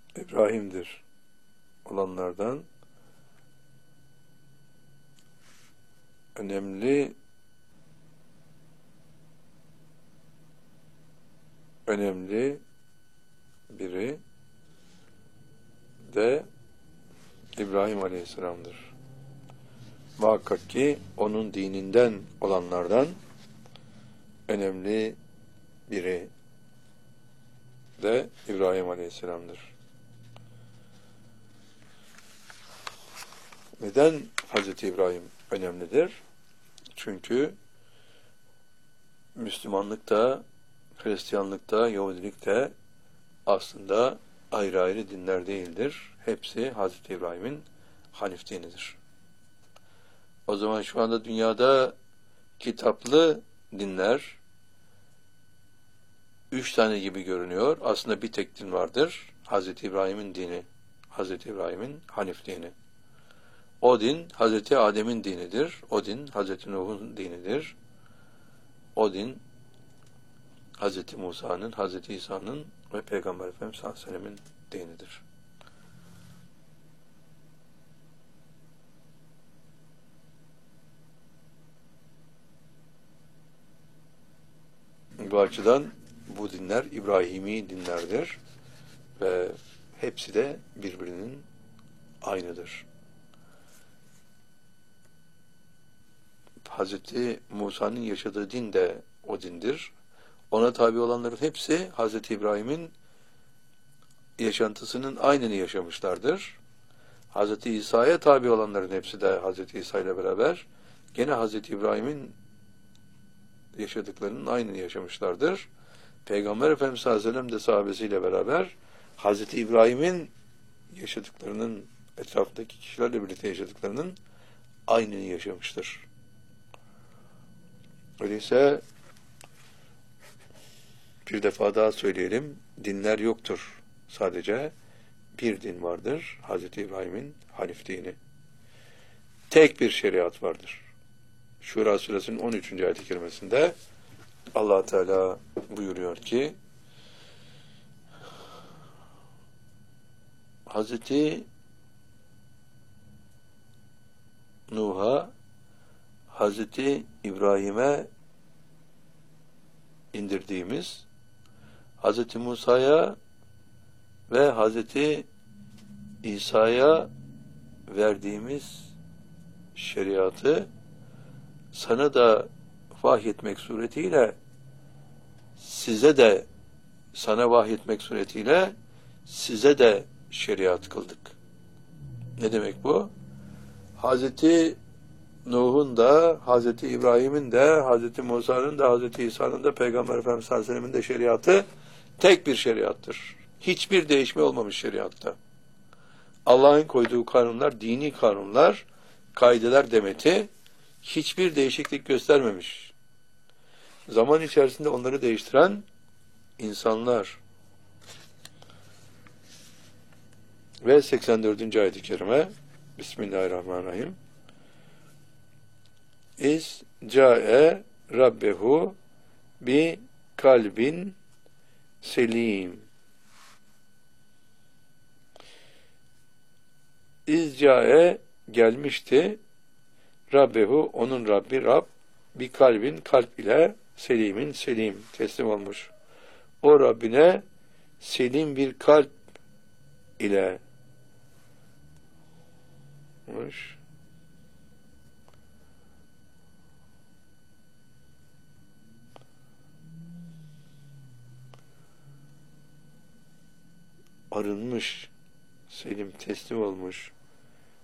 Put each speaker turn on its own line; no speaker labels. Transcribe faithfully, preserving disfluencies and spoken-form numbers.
İbrahim'dir olanlardan önemli önemli biri de İbrahim Aleyhisselam'dır. Muhakkak ki onun dininden olanlardan önemli biri de İbrahim Aleyhisselam'dır. Neden Hazreti İbrahim önemlidir? Çünkü Müslümanlıkta, Hristiyanlıkta, Yahudilikte aslında ayrı ayrı dinler değildir. Hepsi Hazreti İbrahim'in Hanif dinidir. O zaman şu anda dünyada kitaplı dinler üç tane gibi görünüyor. Aslında bir tek din vardır. Hazreti İbrahim'in dini. Hazreti İbrahim'in Hanif dini. O din Hazreti Adem'in dinidir. O din Hazreti Nuh'un dinidir. O din Hazreti Musa'nın, Hazreti İsa'nın ve Peygamber Efendimiz sallallahu aleyhi ve sellem'in dinidir. Bu açıdan bu dinler İbrahimi dinlerdir ve hepsi de birbirinin aynıdır. Hazreti Musa'nın yaşadığı din de o dindir. Ona tabi olanların hepsi Hazreti İbrahim'in yaşantısının aynını yaşamışlardır. Hazreti İsa'ya tabi olanların hepsi de Hazreti İsa ile beraber gene Hazreti İbrahim'in yaşadıklarının aynını yaşamışlardır. Peygamber Efendimiz sallallahu aleyhi ve sellem de sahabesiyle beraber Hazreti İbrahim'in yaşadıklarının, etrafındaki kişilerle birlikte yaşadıklarının aynını yaşamıştır. Öyleyse bir defa daha söyleyelim, dinler yoktur. Sadece bir din vardır, Hazreti İbrahim'in Hanif dini. Tek bir şeriat vardır. Şura suresinin on üçüncü ayet-i kerimesinde Allah Teala buyuruyor ki Hazreti Nuh'a, Hazreti İbrahim'e indirdiğimiz, Hazreti Musa'ya ve Hazreti İsa'ya verdiğimiz şeriatı sana da vahyetmek suretiyle size de sana vahyetmek suretiyle size de şeriat kıldık. Ne demek bu? Hazreti Nuh'un da, Hazreti İbrahim'in de, Hazreti Musa'nın da, Hazreti İsa'nın da, Peygamber Efendimiz sallallahu aleyhi ve sellem'in de şeriatı tek bir şeriattır. Hiçbir değişme olmamış şeriatta. Allah'ın koyduğu kanunlar, dini kanunlar, kaideler demeti hiçbir değişiklik göstermemiş. Zaman içerisinde onları değiştiren insanlar. Ve seksen dördüncü ayet-i kerime Bismillahirrahmanirrahim. İz ca'e rabbehu bi kalbin selim. İz ca'e gelmişti Rabbehu, onun Rabbi Rab, bir kalbin kalp ile selimin selim teslim olmuş. O Rabbine selim bir kalp ile olmuş. Arınmış, selim teslim olmuş.